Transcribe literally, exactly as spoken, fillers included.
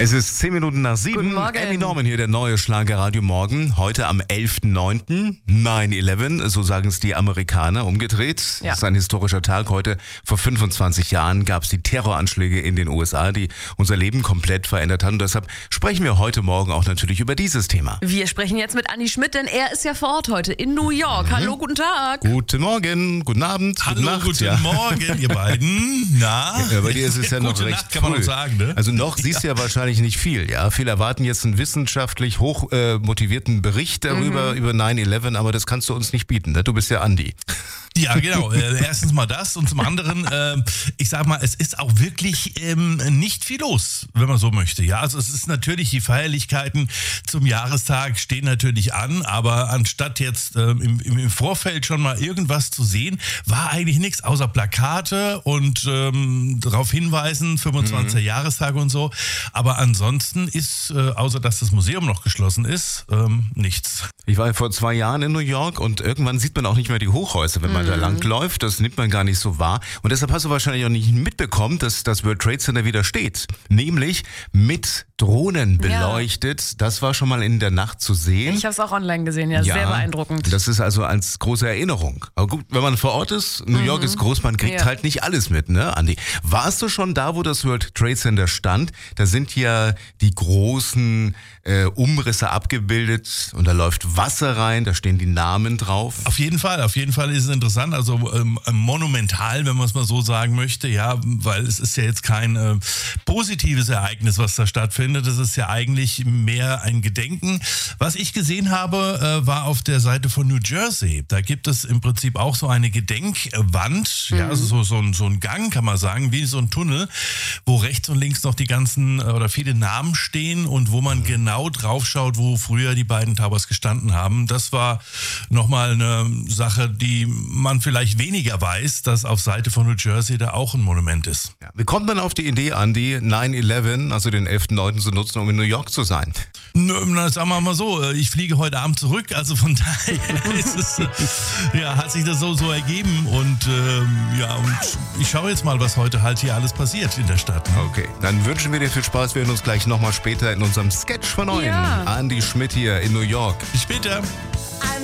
Es ist zehn Minuten nach sieben. Guten Morgen. Emmy Norman hier, der neue Schlagerradio Morgen. Heute am elften neunten neun elf, so sagen es die Amerikaner, umgedreht. Ja. Das ist ein historischer Tag. Heute vor fünfundzwanzig Jahren gab es die Terroranschläge in den U S A, die unser Leben komplett verändert haben. Und deshalb sprechen wir heute Morgen auch natürlich über dieses Thema. Wir sprechen jetzt mit Andi Schmidt, denn er ist ja vor Ort heute in New York. Mhm. Hallo, guten Tag. Guten Morgen, guten Abend, Hallo, gute Nacht. guten ja. Morgen, ihr beiden. Na? Ja, bei dir ist es ja noch Gute recht Nacht, kann man früh. noch sagen, ne? Also noch siehst du ja wahrscheinlich nicht viel. Ja, viele erwarten jetzt einen wissenschaftlich hoch äh, motivierten Bericht darüber, Mhm. über neun elf, aber das kannst du uns nicht bieten. Ne? Du bist ja Andi. Ja, genau. Äh, erstens mal das und zum anderen, äh, ich sag mal, es ist auch wirklich ähm, nicht viel los, wenn man so möchte. Ja, also es ist natürlich, die Feierlichkeiten zum Jahrestag stehen natürlich an, aber anstatt jetzt ähm, im, im Vorfeld schon mal irgendwas zu sehen, war eigentlich nichts außer Plakate und ähm, darauf hinweisen, fünfundzwanzigster Jahrestag und so. Aber ansonsten ist, äh, außer dass das Museum noch geschlossen ist, ähm, nichts. Ich war vor zwei Jahren in New York und irgendwann sieht man auch nicht mehr die Hochhäuser, wenn man da lang läuft. Das nimmt man gar nicht so wahr. Und deshalb hast du wahrscheinlich auch nicht mitbekommen, dass das World Trade Center wieder steht. Nämlich mit Drohnen beleuchtet. Das war schon mal in der Nacht zu sehen. Ich habe es auch online gesehen, ja, sehr beeindruckend. Das ist also als große Erinnerung. Aber gut, wenn man vor Ort ist, New York ist groß, man kriegt Ja. halt nicht alles mit, ne, Andi? Warst du schon da, wo das World Trade Center stand? Da sind ja die großen äh, Umrisse abgebildet und da läuft Wasser rein, da stehen die Namen drauf. Auf jeden Fall, auf jeden Fall ist es interessant, also ähm, monumental, wenn man es mal so sagen möchte, ja, weil es ist ja jetzt kein äh, positives Ereignis, was da stattfindet, es ist ja eigentlich mehr ein Gedenken. Was ich gesehen habe, äh, war auf der Seite von New Jersey, da gibt es im Prinzip auch so eine Gedenkwand, Mhm. ja, also so, so, ein, so ein Gang, kann man sagen, wie so ein Tunnel, wo rechts und links noch die ganzen äh, oder viele Namen stehen und wo man mhm. genau drauf schaut, wo früher die beiden Towers gestanden haben. Das war nochmal eine Sache, die man vielleicht weniger weiß, dass auf Seite von New Jersey da auch ein Monument ist. Ja, wie kommt man auf die Idee, Andi, neun elf, also den elften neunten zu nutzen, um in New York zu sein? Nö, na, sagen wir mal so, ich fliege heute Abend zurück, also von daher ist es, ja, hat sich das so, so ergeben und ähm, ja, und ich schaue jetzt mal, was heute halt hier alles passiert in der Stadt. Ne? Okay, dann wünschen wir dir viel Spaß. Wir hören uns gleich nochmal später in unserem Sketch von euch. Ja. Andi Schmidt hier in New York. Bis später.